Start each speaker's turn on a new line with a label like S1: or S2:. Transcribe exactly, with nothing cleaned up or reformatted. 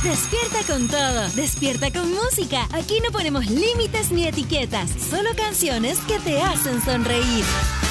S1: Despierta con todo, despierta con música. Aquí no ponemos límites ni etiquetas, solo canciones que te hacen sonreír.